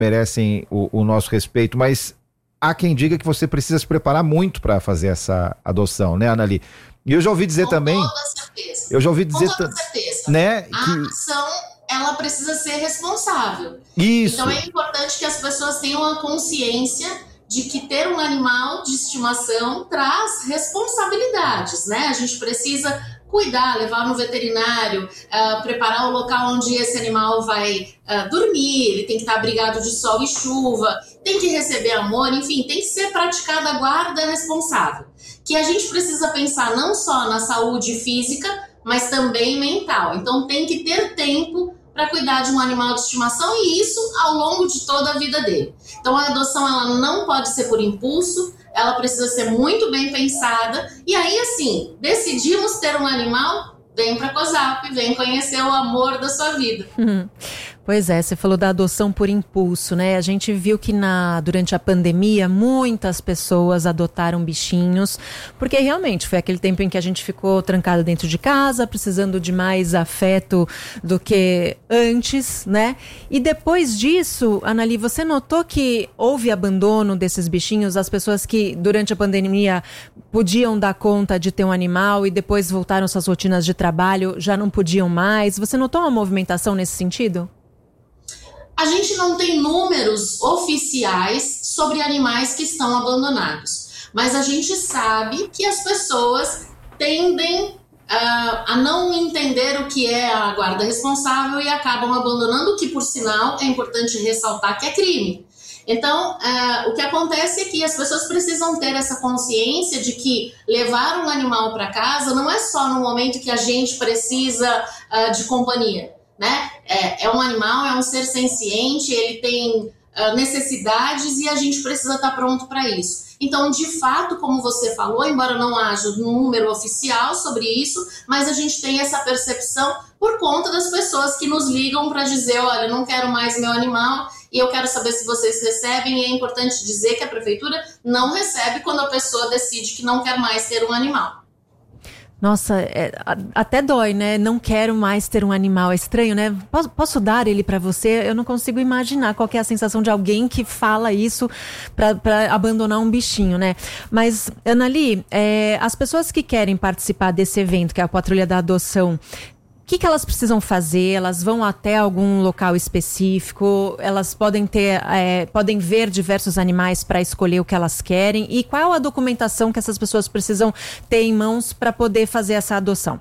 merecem o nosso respeito, mas há quem diga que você precisa se preparar muito para fazer essa adoção, né, Anali? E eu já ouvi dizer também... Com toda certeza. Eu já ouvi dizer... Com toda certeza. Né, A ação, ela precisa ser responsável. Isso. Então é importante que as pessoas tenham a consciência de que ter um animal de estimação traz responsabilidades, né? A gente precisa cuidar, levar no veterinário, preparar o local onde esse animal vai dormir, ele tem que estar abrigado de sol e chuva, tem que receber amor, enfim, tem que ser praticada a guarda responsável. Que a gente precisa pensar não só na saúde física, mas também mental. Então tem que ter tempo para cuidar de um animal de estimação e isso ao longo de toda a vida dele. Então a adoção ela não pode ser por impulso, ela precisa ser muito bem pensada e aí assim, decidimos ter um animal, vem para a COSAP, vem conhecer o amor da sua vida. Pois é, você falou da adoção por impulso, né? A gente viu que durante a pandemia muitas pessoas adotaram bichinhos, porque realmente foi aquele tempo em que a gente ficou trancado dentro de casa, precisando de mais afeto do que antes, né? E depois disso, Anali, você notou que houve abandono desses bichinhos, as pessoas que durante a pandemia podiam dar conta de ter um animal e depois voltaram suas rotinas de trabalho, já não podiam mais. Você notou uma movimentação nesse sentido? A gente não tem números oficiais sobre animais que estão abandonados, mas a gente sabe que as pessoas tendem a não entender o que é a guarda responsável e acabam abandonando, o que, por sinal, é importante ressaltar que é crime. Então, o que acontece é que as pessoas precisam ter essa consciência de que levar um animal para casa não é só no momento que a gente precisa de companhia, né? É um animal, é um ser senciente, ele tem necessidades e a gente precisa estar pronto para isso. Então, de fato, como você falou, embora não haja um número oficial sobre isso, mas a gente tem essa percepção por conta das pessoas que nos ligam para dizer, olha, não quero mais meu animal e eu quero saber se vocês recebem, e é importante dizer que a prefeitura não recebe quando a pessoa decide que não quer mais ter um animal. Nossa, até dói, né? Não quero mais ter um animal. É estranho, né? Posso dar ele pra você? Eu não consigo imaginar qual que é a sensação de alguém que fala isso pra abandonar um bichinho, né? Mas, Anali, as pessoas que querem participar desse evento, que é a Patrulha da Adoção, o que elas precisam fazer? Elas vão até algum local específico? Elas podem ver diversos animais para escolher o que elas querem? E qual a documentação que essas pessoas precisam ter em mãos para poder fazer essa adoção?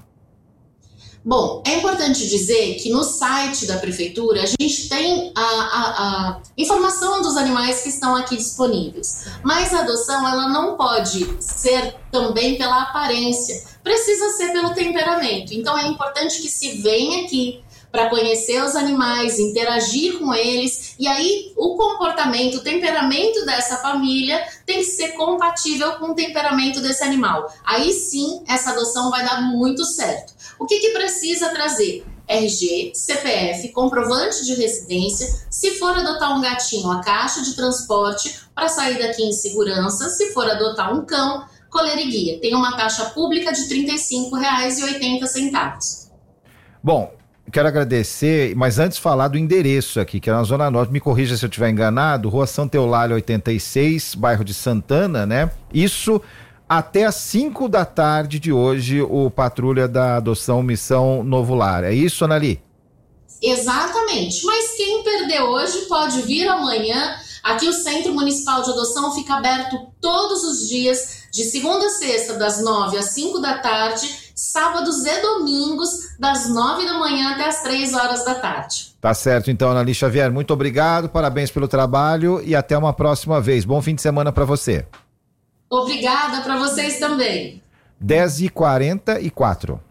Bom, é importante dizer que no site da prefeitura a gente tem a informação dos animais que estão aqui disponíveis, mas a adoção ela não pode ser também pela aparência, precisa ser pelo temperamento. Então é importante que se venha aqui para conhecer os animais, interagir com eles, e aí o comportamento, o temperamento dessa família tem que ser compatível com o temperamento desse animal. Aí sim, essa adoção vai dar muito certo. O que precisa trazer? RG, CPF, comprovante de residência, se for adotar um gatinho, a caixa de transporte para sair daqui em segurança, se for adotar um cão, coleira e guia. Tem uma taxa pública de R$ 35,80. Bom, quero agradecer, mas antes falar do endereço aqui, que é na Zona Norte, me corrija se eu estiver enganado, Rua Santa Eulália 86, bairro de Santana, né? Isso até às 5 da tarde de hoje, o Patrulha da Adoção Missão Novo Lar. É isso, Anali? Exatamente, mas quem perdeu hoje pode vir amanhã. Aqui o Centro Municipal de Adoção fica aberto todos os dias, de segunda a sexta, das 9 às 5 da tarde, sábados e domingos, das 9 da manhã até as 3 horas da tarde. Tá certo, então, Anali Xavier, muito obrigado, parabéns pelo trabalho e até uma próxima vez. Bom fim de semana para você. Obrigada para vocês também. 10h44.